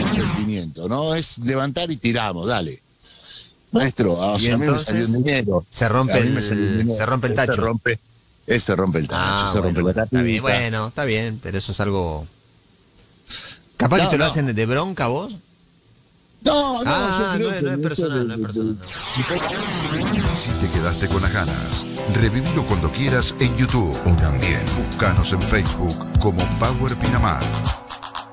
el sentimiento, ¿no? Es levantar y tiramos, dale. Maestro, a mí me salió un dinero. Se rompe el tacho. Se rompe el tacho, se rompe la tapita. Está bien, bueno, está bien, pero eso es algo... ¿Capaz que te lo hacen de bronca vos? No, yo creo que no es personal, no es personal. Si te quedaste con las ganas, revivilo cuando quieras en YouTube o también búscanos en Facebook como Power Pinamar.